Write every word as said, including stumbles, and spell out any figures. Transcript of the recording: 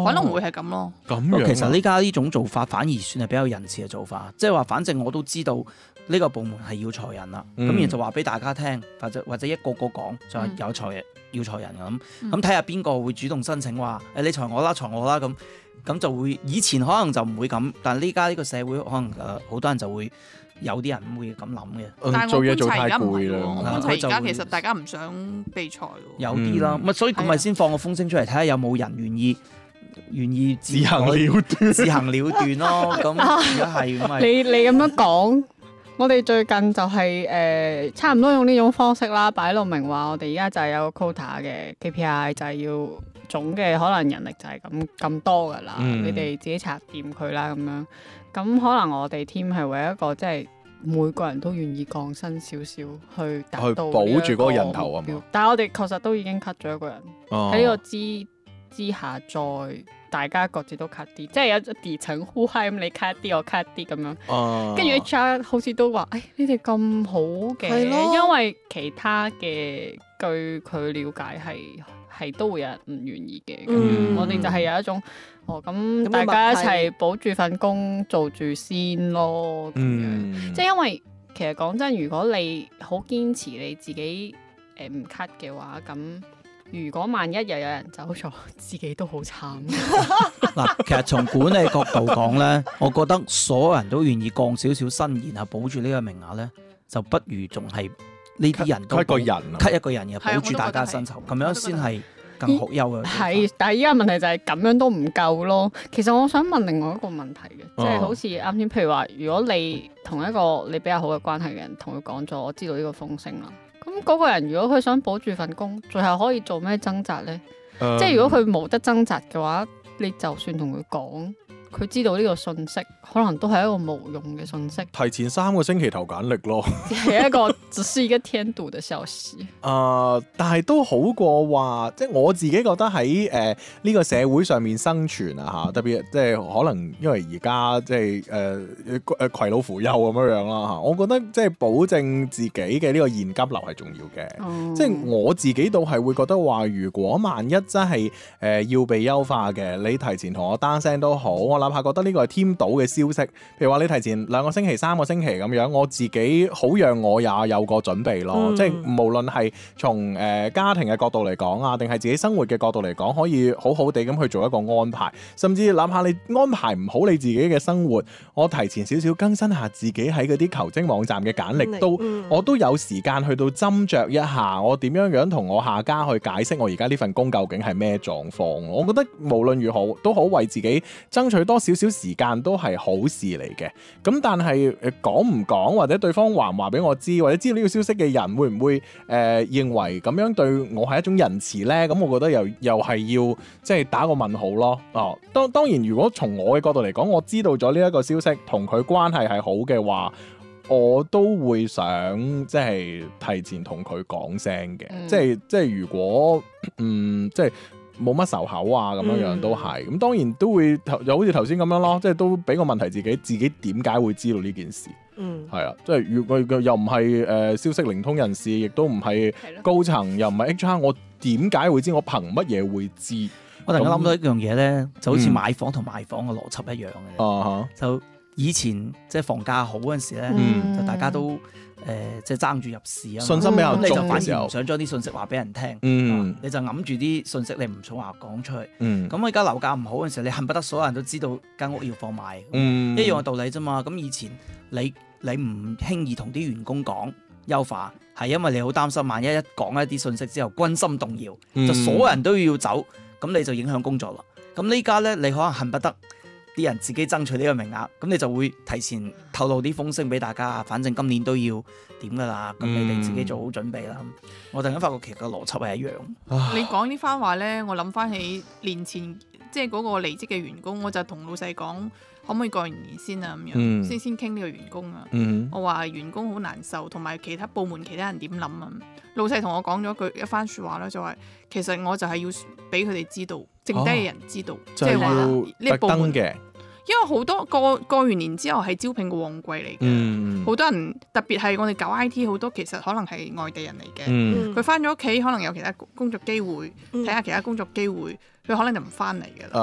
可能會係咁咯。 咁樣、啊、 其實呢家呢種做法反而算係比較仁慈嘅做法，即係話反正我都知道呢個部門係要裁人啦，咁、嗯、然後就話俾大家聽，或者或者一個個講就係有裁人、嗯、要裁人咁，咁睇下邊個會主動申請話誒你裁我啦，裁我啦咁，咁就會以前可能就唔會咁，但係呢家呢個社會可能誒好多人就會。有啲人會咁諗嘅， 但係做嘢做太而家唔攰啦。 我觀察而家其實大家唔想被裁喎。 有啲啦，咪、嗯、所以咁咪先放個風聲出嚟，睇下有冇人願意願意自行了斷， 自行了斷咯。咁而家係咁咪？ 你你咁樣講，我哋最近就係、是、誒、呃、差唔多用呢種方式啦，擺到明話我哋而家就係有個 quota 嘅 K P I， 就係要總嘅可能人力就係咁咁多噶啦，嗯、你哋自己查掂佢啦咁樣。咁可能我哋 team 係為一個即係每個人都願意降薪少少去達到去保住嗰個人頭啊嘛。 但係我哋確實都已經 cut 咗一個人喺呢、哦、個之之下，再大家各自都 cut 啲，即係有底層呼嗨咁，你 cut 啲我 cut 啲咁樣。跟住 H R 好似都話：誒你哋咁好嘅，咯因為其他嘅據佢了解係係都會有人唔願意嘅。嗯、我哋就係有一種。哦，咁大家一齊保住份工做住先咯，咁樣，嗯、即係因為其實講真，如果你好堅持你自己誒唔 cut 嘅話，咁如果萬一又有人走咗，自己都好慘。 嗱，其實從管理角度講咧，我覺得所有人都願意降少少薪，然後保住呢個名額咧，就不如仲係呢啲人都 cut 一個人 ，cut 一個人嘅保住大家薪酬，咁樣先係。更好優嘅係，但係依家問題就係咁樣都唔夠咯。其實我想問另外一個問題嘅，即係、哦、好似啱先，譬如話，如果你同一個你比較好嘅關係嘅人同佢講咗，我知道呢個風聲啦。咁嗰個人如果佢想保住份工，最後可以做咩掙扎呢？嗯、即係如果佢冇得掙扎嘅話，你就算同佢講。佢知道呢個信息可能都係一個無用嘅信息。 提前三個星期投簡歷咯， 係一個只是一個添堵嘅消息。 誒、呃，但係都好過話，即係我自己覺得喺誒呢個社會上面生存啊嚇，特別即係可能因為而家即係誒誒攜老扶幼咁樣樣啦嚇，我覺得即係保證自己嘅呢個現金流係重要嘅。嗯、即係我自己都係會覺得話，如果萬一真係誒、呃、要被優化嘅，你提前同我單聲都好，我哪怕覺得呢個係添堵嘅消息，譬如話你提前兩個星期、三個星期咁樣，我自己好讓我也有個準備咯。嗯、即係無論係從誒家庭嘅角度嚟講啊，定係自己生活嘅角度嚟講，可以好好地咁去做一個安排。甚至哪怕你安排唔好你自己嘅生活，我提前少少更新下自己喺嗰啲求職網站嘅簡歷，都、嗯、我都有時間去到斟酌一下，我點樣樣同我下家去解釋我而家呢份工究竟係咩狀況。我覺得無論如何都好為自己爭取多少少時間都係好事嚟嘅。咁但係誒講唔講，或者對方話唔話俾我知，或者知道呢個消息嘅人會唔會誒、呃、認為咁樣對我係一種仁慈呢？咁我覺得又又係要即係打個問號咯。哦，當當然如果從我嘅角度嚟講，我知道咗呢一個消息同佢關係係好嘅話，我都會想即係提前同佢講聲嘅。即係即係如果嗯即係。冇乜仇口啊，咁樣樣都係，咁、嗯、當然都會又好似頭先咁樣咯，即係都俾個問題自己，自己點解會知道呢件事？嗯，係啊，即係如果又唔係誒消息靈通人士，亦都唔係高層，的又唔係 H R， 我點解會知？我憑乜嘢會知？ 我突然間諗到一樣嘢咧，就好似買房同賣房嘅邏輯一樣嘅。啊、嗯、就以前即係房價好嗰陣時咧，嗯、就大家都。誒、呃，即係爭住入市啊！信心比較重嘅時候，咁你就反而唔想將啲信息話俾人聽，嗯啊、你就揞住啲信息，你唔想話講出去。咁我而家樓價唔好嗰陣時候，你恨不得所有人都知道間屋要放賣，嗯、一樣嘅道理啫嘛。咁以前你你唔輕易同啲員工講優化，係因為你好擔心，萬一一講一啲信息之後軍心動搖，嗯、就所有人都要走，咁你就影響工作啦。咁呢家咧，你可能恨不得啲人自己爭取呢個名額，咁你就會提前透露啲風聲俾大家，反正今年都要點噶啦，咁你哋自己做好準備啦。嗯、我突然間發覺其實個邏輯係一樣。 你講呢番話咧，我諗翻起年前即係嗰個離職嘅員工，我就同老細講，可唔可以過完年先啊？咁樣、嗯、先先傾呢個員工啊。嗯、我話員工好難受，同埋其他部門其他人點諗啊？老細同我講咗句一番説話咧，就話其實我就係要俾佢哋知道，剩低嘅人知道，即係話呢個部門嘅。因為好多過過完年之後係招聘嘅旺季嚟嘅，好、嗯、多人特別係我哋搞 I T 好多其實可能係外地人嚟嘅，佢翻咗屋企可能有其他工作機會，睇下其他工作機會，佢可能就唔翻嚟嘅啦。